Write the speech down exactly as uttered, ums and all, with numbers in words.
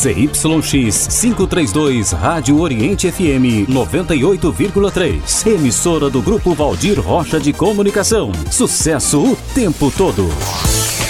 Z Y X quinhentos e trinta e dois, Rádio Oriente F M noventa e oito vírgula três. Emissora do Grupo Valdir Rocha de Comunicação. Sucesso o tempo todo.